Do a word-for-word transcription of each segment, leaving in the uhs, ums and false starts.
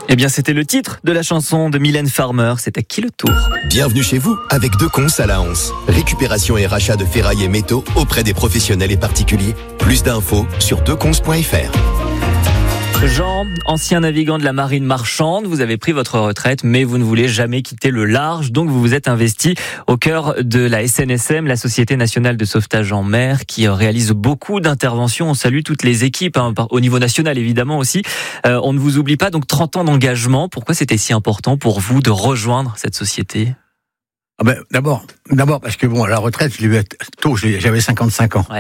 Eh bien, c'était le titre de la chanson de Mylène Farmer. C'est à qui le tour ? Bienvenue chez vous avec Decons à la Hanse. Récupération et rachat de ferraille et métaux auprès des professionnels et particuliers. Plus d'infos sur decons point f r. Jean, ancien navigant de la marine marchande, vous avez pris votre retraite, mais vous ne voulez jamais quitter le large, donc vous vous êtes investi au cœur de la S N S M, la Société nationale de sauvetage en mer, qui réalise beaucoup d'interventions. On salue toutes les équipes, hein, au niveau national évidemment aussi. Euh, on ne vous oublie pas, donc trente ans d'engagement. Pourquoi c'était si important pour vous de rejoindre cette société ? Ah ben, d'abord, d'abord parce que bon, à la retraite, je l'ai eu tôt, j'avais cinquante-cinq ans. Ouais.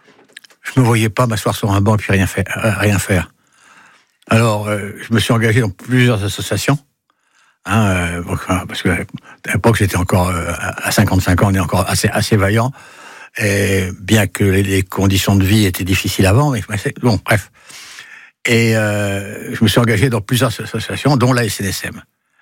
Je me voyais pas m'asseoir sur un banc et puis rien faire. Rien faire. Alors, euh, je me suis engagé dans plusieurs associations, hein, euh, parce que à l'époque j'étais encore euh, à cinquante-cinq ans, on est encore assez assez vaillant, et bien que les, les conditions de vie étaient difficiles avant, mais bon, bref. Et euh, je me suis engagé dans plusieurs associations, dont la S N S M.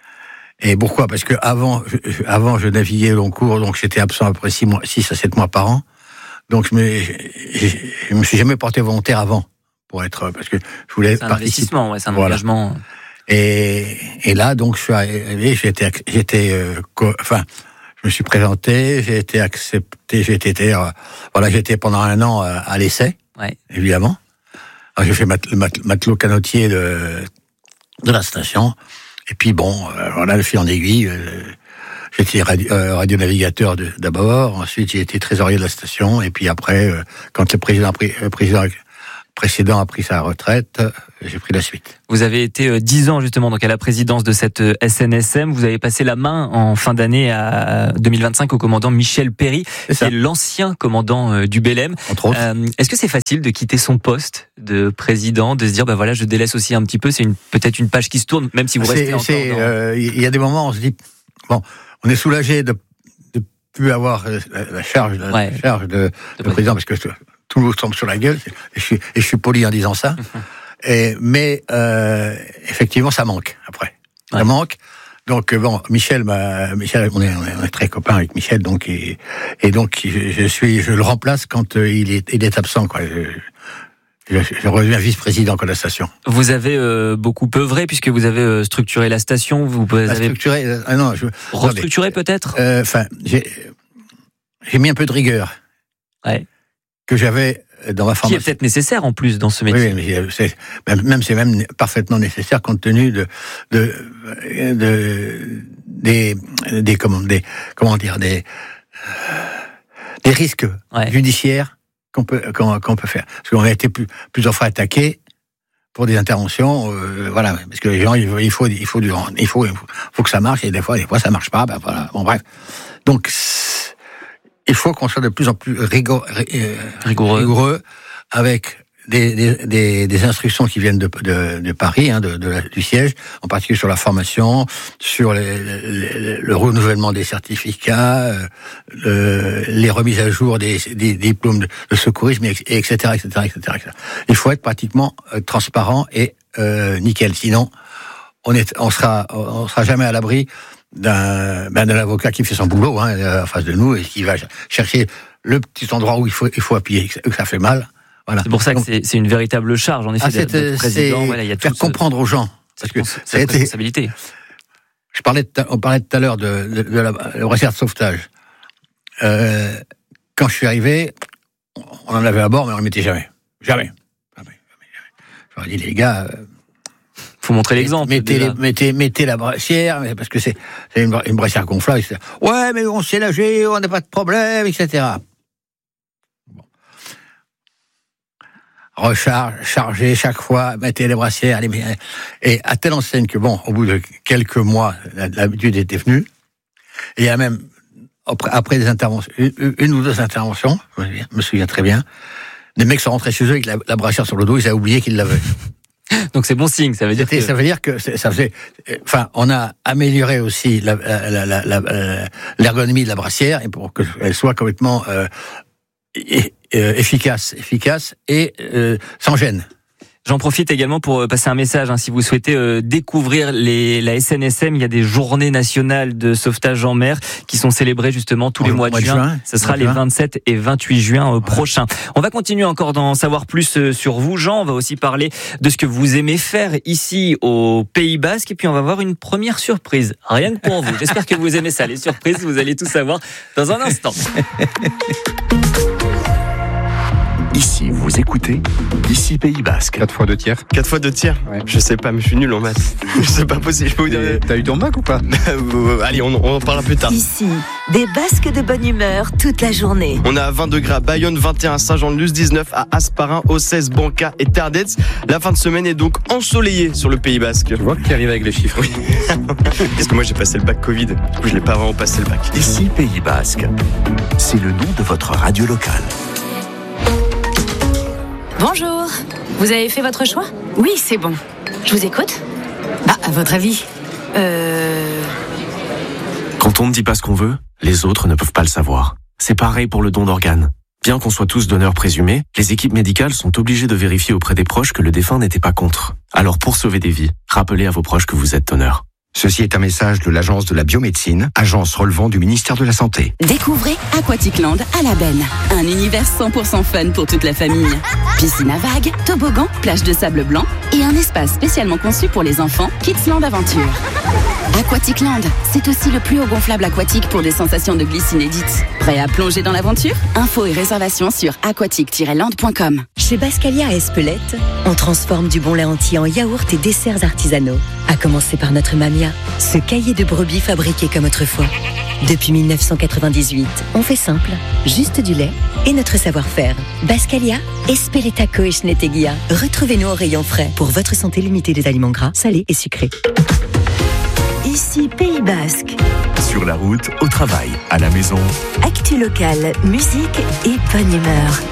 Et pourquoi ? Parce que avant, je, avant je naviguais au long cours, donc j'étais absent après six mois, six à sept mois par an. Donc je me, je, je me suis jamais porté volontaire avant. Pour être, parce que je voulais c'est un participer. investissement, ouais, c'est un voilà. engagement. Et, et là, donc, je suis arrivé, j'étais, j'étais, euh, co- enfin, je me suis présenté, j'ai été accepté, j'ai été, euh, voilà, j'étais pendant un an à, à l'essai, Ouais. évidemment. Alors, j'ai fait mat, mat, matelot canotier de, de la station. Et puis bon, euh, voilà, le fil en aiguille. Euh, j'étais radio, euh, radionavigateur de, d'abord. Ensuite, j'ai été trésorier de la station. Et puis après, euh, quand le président, le président précédent a pris sa retraite, j'ai pris la suite. Vous avez été dix ans justement donc à la présidence de cette S N S M. Vous avez passé la main en fin d'année à deux mille vingt-cinq au commandant Michel Péry, qui est l'ancien commandant du Belém. Entre autres. Euh, est-ce que c'est facile de quitter son poste de président, de se dire bah voilà, je délaisse aussi un petit peu, c'est une, peut-être une page qui se tourne, même si vous restez c'est, encore. Il dans... euh, y a des moments où on se dit bon, on est soulagé de de plus avoir la, la charge, la, ouais. la charge de, de, de président, parce que tout nous tombe sur la gueule, et je suis, et je suis poli en disant ça. Et, mais euh, effectivement, ça manque après. Ça ouais. manque. Donc bon, Michel, m'a, Michel, on est, on est très copains avec Michel, donc et, et donc je, je suis, je le remplace quand il est, il est absent, quoi. Je, je, je reviens vice-président de la station. Vous avez euh, beaucoup œuvré puisque vous avez euh, structuré la station. Vous, vous avez structuré, euh, ah non, je, restructuré attendez, peut-être. Enfin, euh, j'ai, j'ai mis un peu de rigueur. Ouais. Que j'avais dans ma formation. Qui est peut-être nécessaire en plus dans ce métier. Oui, mais c'est, même c'est même parfaitement nécessaire compte tenu de, de, de des, des, comment, des, comment dire, des, des risques ouais. judiciaires qu'on peut, qu'on, qu'on peut faire. Parce qu'on a été plus, plusieurs fois attaqués pour des interventions, euh, voilà, parce que les gens, il faut, il faut, il faut, du, il faut, il faut, faut que ça marche, et des fois, des fois, ça marche pas, ben voilà. Bon, bref. Donc, il faut qu'on soit de plus en plus rigoureux, rigoureux. rigoureux avec des, des, des, des instructions qui viennent de, de, de Paris, hein, de, de, du siège, en particulier sur la formation, sur les, les, le renouvellement des certificats, euh, les remises à jour des, des, des diplômes de, de secourisme, et, et cetera, et cetera, et cetera, et cetera. Il faut être pratiquement euh, transparent et euh, nickel. Sinon, on est, on sera, on sera jamais à l'abri d'un, ben, d'un avocat qui fait son boulot, hein, en face de nous, et qui va chercher le petit endroit où il faut, il faut appuyer, que ça fait mal. Voilà. C'est pour ça que c'est, c'est une véritable charge, en effet, ah, d'être président. Voilà, il y a faire tout comprendre ce, aux gens. Parce que ça a été responsabilité. Je parlais, de, on parlait tout à l'heure de, de, de la, la brassière de sauvetage. Euh, quand je suis arrivé, on en avait à bord, mais on ne le mettait jamais. Jamais. jamais, jamais, jamais. J'aurais dit, les gars, euh, faut montrer l'exemple. Mettez, les, mettez, mettez la brassière, parce que c'est, c'est une, une brassière gonflable, et cetera. Ouais, mais on s'est lâché, on n'a pas de problème, et cetera. Bon. Recharge, chargez chaque fois, mettez les brassières, allez, et à telle enseigne que bon, au bout de quelques mois, l'habitude était venue. Et il y a même, après des interventions, une, une ou deux interventions, je me souviens très bien, les mecs sont rentrés chez eux avec la, la brassière sur le dos, ils avaient oublié qu'ils l'avaient. Donc c'est bon signe, ça veut dire que... Ça veut dire que ça faisait... Enfin, on a amélioré aussi la, la, la, la, l'ergonomie de la brassière et pour qu'elle soit complètement euh, efficace, efficace et euh, sans gêne. J'en profite également pour passer un message. Hein, si vous souhaitez euh, découvrir les, la S N S M, il y a des journées nationales de sauvetage en mer qui sont célébrées justement tous les mois de juin. juin. Ce sera les vingt-sept et vingt-huit juin euh, ouais. prochains. On va continuer encore d'en savoir plus euh, sur vous, Jean. On va aussi parler de ce que vous aimez faire ici au Pays Basque. Et puis on va avoir une première surprise. Rien que pour vous. J'espère que vous aimez ça, les surprises. Vous allez tout savoir dans un instant. Ici, vous écoutez, ici Pays Basque. quatre fois deux tiers. quatre fois deux tiers ouais. Je sais pas, mais je suis nul en maths. C'est pas possible. Je peux vous dire... T'as eu ton bac ou pas? Allez, on, on en parlera plus tard. Ici, des Basques de bonne humeur toute la journée. On a vingt degrés à Bayonne, vingt et un à Saint-Jean-de-Luz, dix-neuf à Hasparren, Ossès, Banca et Terdets. La fin de semaine est donc ensoleillée sur le Pays Basque. Je vois que tu arrives avec les chiffres. Oui. Parce que moi j'ai passé le bac Covid. Du coup, je l'ai pas vraiment passé le bac. Ici Pays Basque. C'est le nom de votre radio locale. Bonjour, vous avez fait votre choix? Oui, c'est bon. Je vous écoute. Ah, à votre avis Euh... Quand on ne dit pas ce qu'on veut, les autres ne peuvent pas le savoir. C'est pareil pour le don d'organes. Bien qu'on soit tous donneurs présumés, les équipes médicales sont obligées de vérifier auprès des proches que le défunt n'était pas contre. Alors pour sauver des vies, rappelez à vos proches que vous êtes donneur. Ceci est un message de l'Agence de la biomédecine, agence relevant du ministère de la Santé. Découvrez Aquatic Land à la Benne. Un univers cent pour cent fun pour toute la famille. Piscine à vagues, toboggan, plage de sable blanc et un espace spécialement conçu pour les enfants, Kidsland Aventure. Aquatic Land, c'est aussi le plus haut gonflable aquatique pour des sensations de glisse inédites. Prêt à plonger dans l'aventure? Infos et réservations sur aquatic tiret land point com. Chez Bascalia à Espelette, on transforme du bon lait entier en yaourt et desserts artisanaux. À commencer par notre Mamia, ce cahier de brebis fabriqué comme autrefois. Depuis mille neuf cent quatre-vingt-dix-huit, on fait simple, juste du lait et notre savoir-faire. Bascalia, Espeleta Coechneteguia. Retrouvez-nous au rayon frais pour votre santé limitée des aliments gras, salés et sucrés. Ici Pays Basque. Sur la route, au travail, à la maison. Actu locale, musique et bonne humeur.